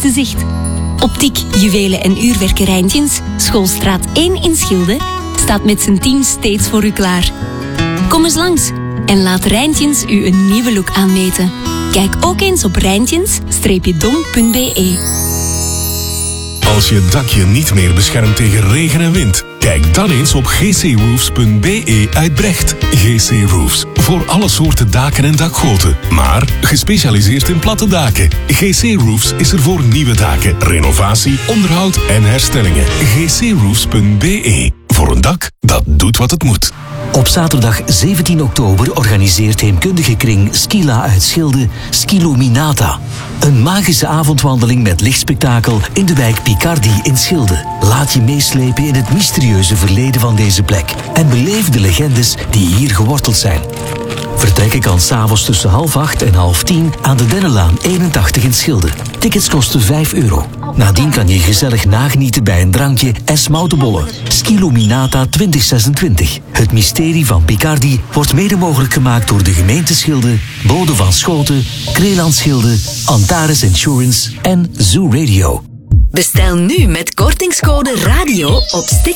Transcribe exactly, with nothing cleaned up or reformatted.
beste zicht. Optiek, juwelen en uurwerken Rijntjens, Schoolstraat één in Schilde, staat met zijn team steeds voor u klaar. Kom eens langs en laat Rijntjens u een nieuwe look aanmeten. Kijk ook eens op rijntjens dom punt b e. Als je dakje niet meer beschermt tegen regen en wind, kijk dan eens op g c roofs punt b e uit Brecht. G C Roofs, voor alle soorten daken en dakgoten, maar gespecialiseerd in platte daken. G C Roofs is er voor nieuwe daken, renovatie, onderhoud en herstellingen. g c roofs punt b e, voor een dak dat doet wat het moet. Op zaterdag zeventien oktober organiseert heemkundige kring Skila uit Schilde Skiluminata. Een magische avondwandeling met lichtspektakel in de wijk Picardi in Schilde. Laat je meeslepen in het mysterieuze verleden van deze plek en beleef de legendes die hier geworteld zijn. Vertrekken kan s'avonds tussen half acht en half tien aan de Dennenlaan eenentachtig in Schilde. Tickets kosten vijf euro. Nadien kan je gezellig nagenieten bij een drankje en smoutenbollen. Skiluminata twintig zesentwintig. Het mysterie van Picardi wordt mede mogelijk gemaakt door de gemeente Schilde, Bode van Schoten, Kreeland Schilde, Antares Insurance en Zoo Radio. Bestel nu met kortingscode RADIO op stick